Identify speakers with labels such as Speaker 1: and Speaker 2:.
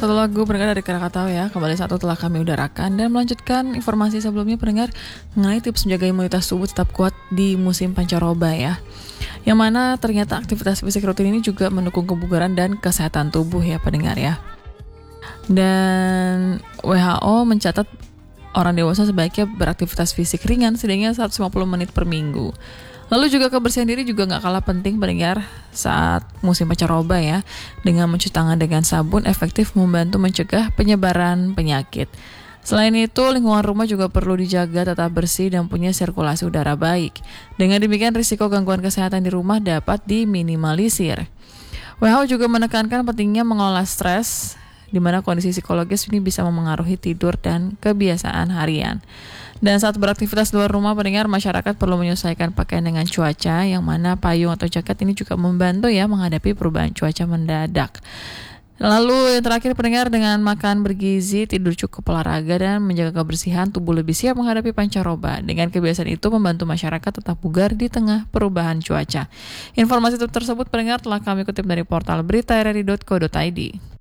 Speaker 1: Satu lagu pendengar dari Krakatau ya. Kembali satu telah kami udarakan dan melanjutkan informasi sebelumnya pendengar mengenai tips menjaga imunitas tubuh tetap kuat di musim pancaroba ya. Yang mana ternyata aktivitas fisik rutin ini juga mendukung kebugaran dan kesehatan tubuh ya pendengar ya. Dan WHO mencatat orang dewasa sebaiknya beraktivitas fisik ringan setidaknya 150 menit per minggu. Lalu juga kebersihan diri juga gak kalah penting pendengar saat musim pancaroba ya. Dengan mencuci tangan dengan sabun efektif membantu mencegah penyebaran penyakit. Selain itu, lingkungan rumah juga perlu dijaga tetap bersih dan punya sirkulasi udara baik. Dengan demikian, risiko gangguan kesehatan di rumah dapat diminimalisir. WHO juga menekankan pentingnya mengelola stres, di mana kondisi psikologis ini bisa memengaruhi tidur dan kebiasaan harian. Dan saat beraktivitas luar rumah pendengar, masyarakat perlu menyesuaikan pakaian dengan cuaca, yang mana payung atau jaket ini juga membantu ya menghadapi perubahan cuaca mendadak. Lalu yang terakhir pendengar, dengan makan bergizi, tidur cukup, olahraga, dan menjaga kebersihan, tubuh lebih siap menghadapi pancaroba. Dengan kebiasaan itu membantu masyarakat tetap bugar di tengah perubahan cuaca. Informasi tersebut pendengar telah kami kutip dari portal berita rri.co.id.